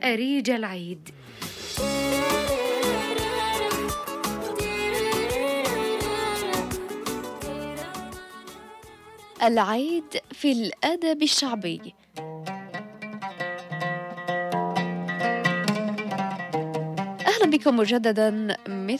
أريج العيد. العيد في الأدب الشعبي. أهلا بكم مجددا.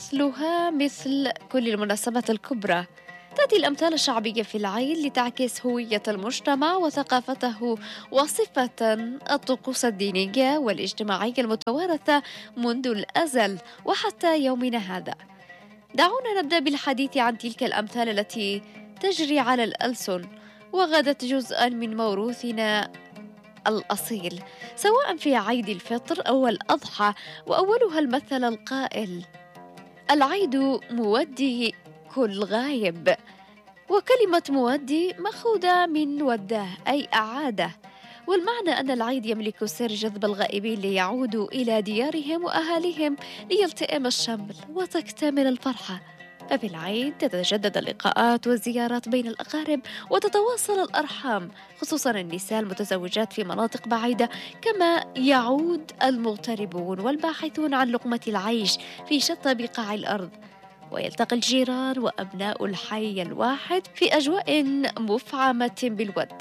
مثل كل المناسبات الكبرى تأتي الأمثال الشعبية في العيد لتعكس هوية المجتمع وثقافته وصفة الطقوس الدينية والاجتماعية المتوارثة منذ الأزل وحتى يومنا هذا. دعونا نبدأ بالحديث عن تلك الأمثال التي تجري على الألسن وغدت جزءا من موروثنا الأصيل، سواء في عيد الفطر أو الأضحى، وأولها المثل القائل: العيد مودي كل غايب. وكلمة مودي مأخوذة من وداه أي أعاده، والمعنى أن العيد يملك سر جذب الغائبين ليعودوا إلى ديارهم وأهاليهم ليلتئم الشمل وتكتمل الفرحة. فبالعيد تتجدد اللقاءات والزيارات بين الأقارب وتتواصل الأرحام، خصوصا النساء المتزوجات في مناطق بعيدة، كما يعود المغتربون والباحثون عن لقمة العيش في شتى بقاع الأرض، ويلتقي الجيران وأبناء الحي الواحد في أجواء مفعمة بالود.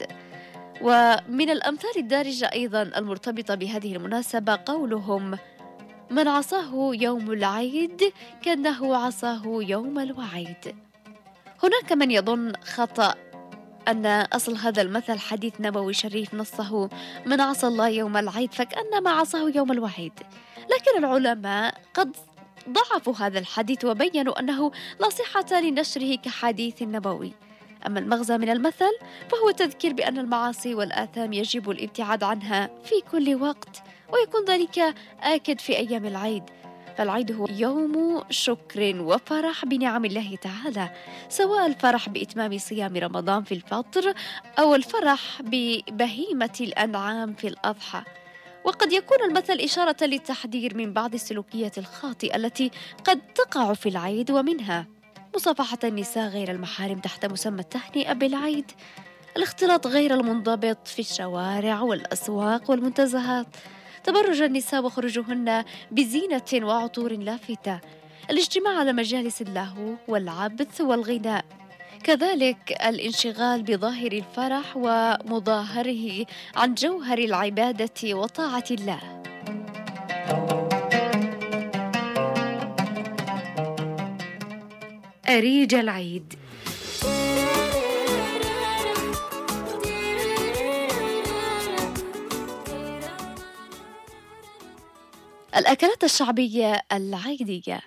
ومن الأمثال الدارجة أيضا المرتبطة بهذه المناسبة قولهم: من عصاه يوم العيد كأنه عصاه يوم الوعيد. هناك من يظن خطأ أن أصل هذا المثل حديث نبوي شريف نصه: من عصى الله يوم العيد فكأنما عصاه يوم الوعيد، لكن العلماء قد ضعفوا هذا الحديث وبينوا أنه لا صحة لنشره كحديث نبوي. أما المغزى من المثل فهو تذكير بأن المعاصي والآثام يجب الابتعاد عنها في كل وقت، ويكون ذلك آكد في أيام العيد. فالعيد هو يوم شكر وفرح بنعم الله تعالى، سواء الفرح بإتمام صيام رمضان في الفطر أو الفرح ببهيمة الأنعام في الأضحى. وقد يكون المثل إشارة للتحذير من بعض السلوكيات الخاطئة التي قد تقع في العيد، ومنها مصافحة النساء غير المحارم تحت مسمى التهنئة بالعيد، الاختلاط غير المنضبط في الشوارع والأسواق والمنتزهات، تبرج النساء وخروجهن بزينة وعطور لافتة، الاجتماع على مجالس اللهو والعبث والغناء، كذلك الانشغال بظاهر الفرح ومظاهره عن جوهر العبادة وطاعة الله. أريج العيد. الأكلات الشعبية العيدية.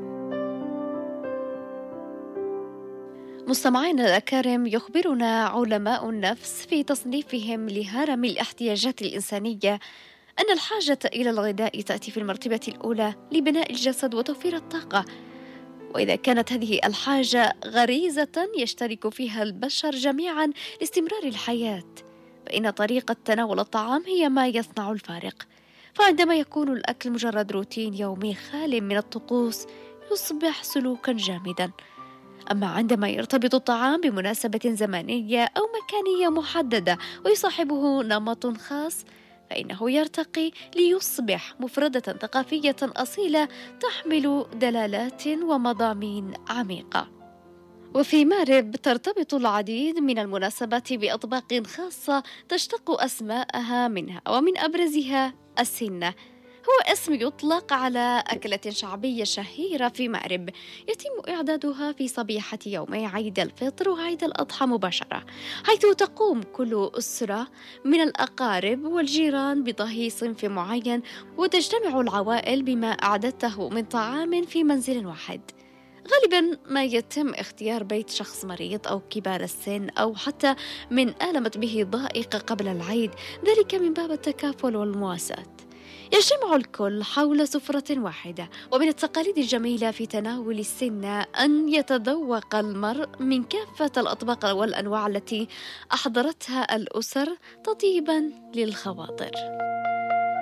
مستمعينا الأكارم، يخبرنا علماء النفس في تصنيفهم لهرم الاحتياجات الإنسانية أن الحاجة إلى الغذاء تأتي في المرتبة الأولى لبناء الجسد وتوفير الطاقة، وإذا كانت هذه الحاجة غريزة يشترك فيها البشر جميعا لاستمرار الحياة، فإن طريقة تناول الطعام هي ما يصنع الفارق. فعندما يكون الأكل مجرد روتين يومي خال من الطقوس يصبح سلوكا جامدا، أما عندما يرتبط الطعام بمناسبة زمنية أو مكانية محددة ويصاحبه نمط خاص فإنه يرتقي ليصبح مفردة ثقافية أصيلة تحمل دلالات ومضامين عميقة. وفي مارب ترتبط العديد من المناسبات بأطباق خاصة تشتق أسماءها منها، ومن أبرزها السنة، هو اسم يطلق على أكلة شعبية شهيرة في مأرب يتم إعدادها في صبيحة يومي عيد الفطر وعيد الأضحى مباشرة، حيث تقوم كل أسرة من الأقارب والجيران بطهي صنف معين، وتجتمع العوائل بما أعددته من طعام في منزل واحد. غالبا ما يتم اختيار بيت شخص مريض أو كبار السن أو حتى من آلمت به ضائقة قبل العيد، ذلك من باب التكافل والمواساة. يجتمع الكل حول سفرة واحدة، ومن التقاليد الجميلة في تناول السنة أن يتذوق المرء من كافة الأطباق والأنواع التي أحضرتها الأسر تطيبا للخواطر.